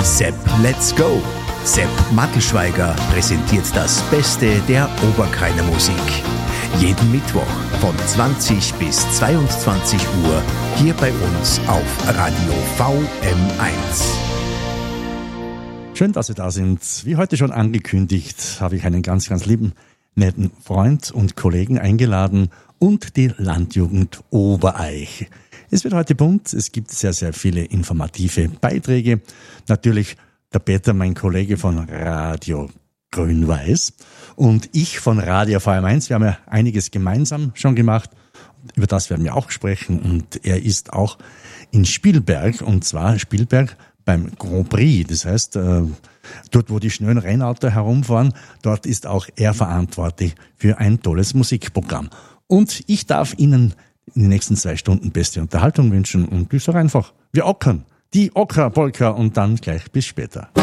Sepp, let's go! Sepp Mattelschweiger präsentiert das Beste der Oberkreiner Musik. Jeden Mittwoch von 20 bis 22 Uhr hier bei uns auf Radio VM1. Schön, dass Sie da sind. Wie heute schon angekündigt, habe ich einen ganz, ganz lieben, netten Freund und Kollegen eingeladen und die Landjugend Obereich. Es wird heute bunt, es gibt sehr, sehr viele informative Beiträge. Natürlich der Peter, mein Kollege von Radio Grün-Weiß und ich von Radio VM1. Wir haben ja einiges gemeinsam schon gemacht, über das werden wir auch sprechen. Und er ist auch in Spielberg, und zwar Spielberg beim Grand Prix. Das heißt, dort wo die schnellen Rennautos herumfahren, dort ist auch er verantwortlich für ein tolles Musikprogramm. Und ich darf Ihnen in den nächsten 2 Stunden beste Unterhaltung wünschen und ich sage einfach, wir ockern. Die Ocker-Polka und dann gleich bis später.